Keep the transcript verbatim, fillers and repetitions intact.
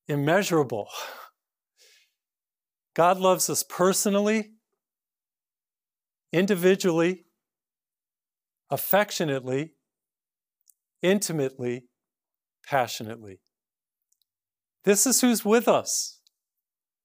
immeasurable. God loves us personally, individually, affectionately, intimately, passionately. This is who's with us.